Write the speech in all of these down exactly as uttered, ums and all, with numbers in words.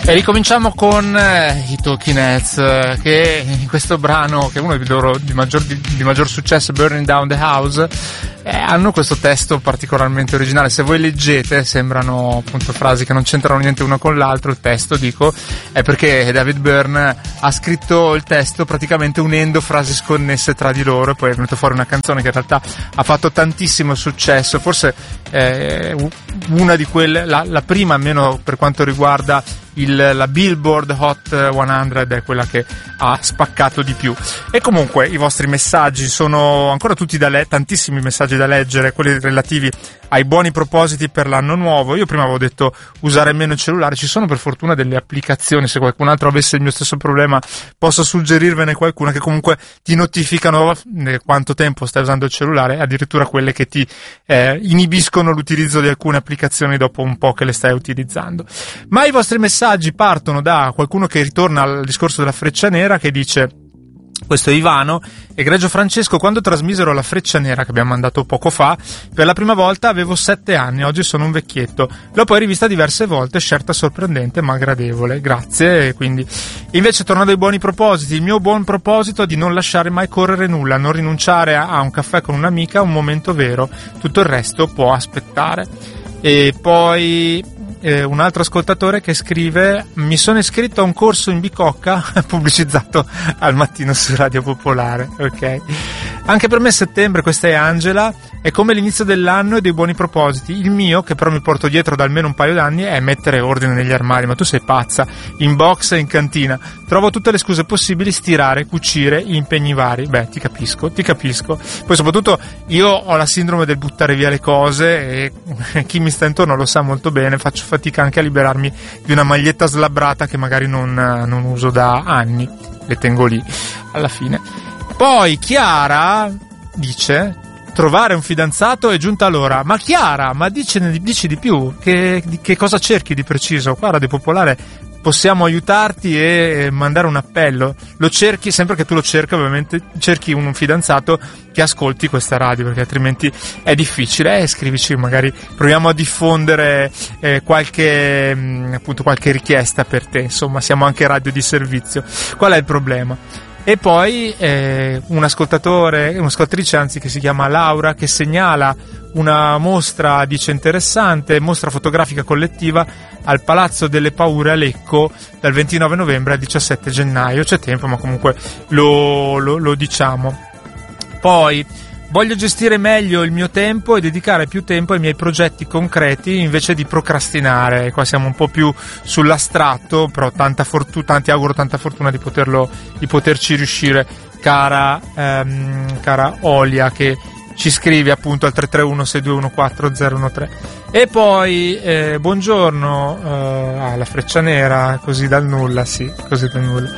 E ricominciamo con eh, i Talking Heads, eh, che in questo brano, che è uno dei loro di maggior, di, di maggior successo, Burning Down the House, eh, hanno questo testo particolarmente originale. Se voi leggete sembrano appunto frasi che non c'entrano niente uno con l'altro. Il testo, dico, è perché David Byrne ha scritto il testo praticamente unendo frasi sconnesse tra di loro, e poi è venuto fuori una canzone che in realtà ha fatto tantissimo successo, forse eh, una di quelle, la, la prima almeno per quanto riguarda il, la Billboard Hot cento, è quella che ha spaccato di più. E comunque i vostri messaggi sono ancora tutti da leggere, tantissimi messaggi da leggere, quelli relativi ai buoni propositi per l'anno nuovo. Io prima avevo detto usare meno il cellulare, ci sono per fortuna delle applicazioni, se qualcun altro avesse il mio stesso problema posso suggerirvene qualcuna, che comunque ti notificano quanto tempo stai usando il cellulare, addirittura quelle che ti eh, inibiscono l'utilizzo di alcune applicazioni dopo un po' che le stai utilizzando. Ma i vostri messaggi partono da qualcuno che ritorna al discorso della Freccia Nera, che dice: questo è Ivano: egregio Francesco, quando trasmisero la Freccia Nera che abbiamo mandato poco fa, per la prima volta avevo sette anni, oggi sono un vecchietto. L'ho poi rivista diverse volte, scelta sorprendente ma gradevole, grazie. Quindi invece, tornando ai buoni propositi, il mio buon proposito è di non lasciare mai correre nulla, non rinunciare a, a un caffè con un'amica, un momento vero, tutto il resto può aspettare. E poi Eh, un altro ascoltatore che scrive: mi sono iscritto a un corso in bicocca pubblicizzato al mattino su Radio Popolare. Ok, anche per me settembre, questa è Angela, è come l'inizio dell'anno e dei buoni propositi. Il mio, che però mi porto dietro da almeno un paio d'anni, è mettere ordine negli armadi. Ma tu sei pazza? In box e in cantina trovo tutte le scuse possibili: stirare, cucire, impegni vari. Beh, ti capisco, ti capisco. Poi soprattutto io ho la sindrome del buttare via le cose, e chi mi sta intorno lo sa molto bene. Faccio fatica anche a liberarmi di una maglietta slabbrata che magari non, non uso da anni, le tengo lì alla fine. Poi Chiara dice: trovare un fidanzato è giunta l'ora. Ma Chiara, ma dici, dici di più, che, di, che cosa cerchi di preciso? Qua a Radio Popolare possiamo aiutarti e mandare un appello. Lo cerchi, sempre che tu lo cerchi, ovviamente cerchi un fidanzato che ascolti questa radio, perché altrimenti è difficile. Eh, scrivici, magari proviamo a diffondere eh, qualche mh, appunto qualche richiesta per te. Insomma, siamo anche radio di servizio. Qual è il problema? E poi eh, un ascoltatore, un'ascoltatrice anzi, che si chiama Laura, che segnala una mostra, dice, interessante, mostra fotografica collettiva al Palazzo delle Paure a Lecco dal ventinove novembre al diciassette gennaio. C'è tempo, ma comunque lo, lo, lo diciamo. Poi: voglio gestire meglio il mio tempo e dedicare più tempo ai miei progetti concreti invece di procrastinare. Qua siamo un po' più sull'astratto, però tanta fortuna, ti auguro tanta fortuna di poterlo, di poterci riuscire, cara, ehm, cara Olia, che ci scrivi appunto al tre tre uno sei due uno quattro zero uno tre. E poi eh, buongiorno, eh, ah, la Freccia Nera, così dal nulla, sì, così dal nulla.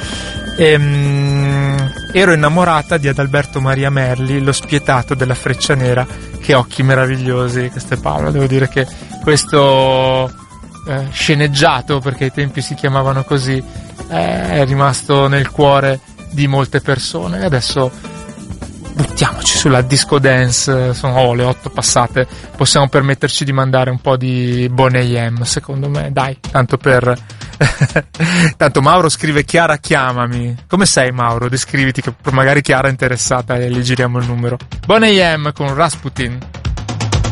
Ehm, ero innamorata di Adalberto Maria Merli, lo spietato della Freccia Nera, che occhi meravigliosi. Questo è Paolo. Devo dire che questo eh, sceneggiato, perché ai tempi si chiamavano così, eh, è rimasto nel cuore di molte persone. E adesso buttiamoci sulla disco dance. Sono oh, le otto passate, possiamo permetterci di mandare un po' di Boney M, secondo me, dai, tanto per tanto Mauro scrive: Chiara, chiamami. Come sei, Mauro? Descriviti, che magari Chiara è interessata e gli giriamo il numero. Boney M con Rasputin.